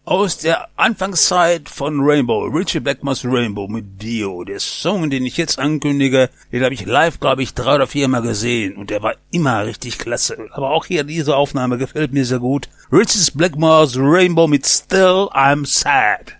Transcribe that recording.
Aus der Anfangszeit von Rainbow, Ritchie Blackmore's Rainbow mit Dio. Der Song, den ich jetzt ankündige, den habe ich live, glaube ich, 3 oder 4 Mal gesehen und der war immer richtig klasse. Aber auch hier diese Aufnahme gefällt mir sehr gut. Ritchie Blackmore's Rainbow mit Still I'm Sad.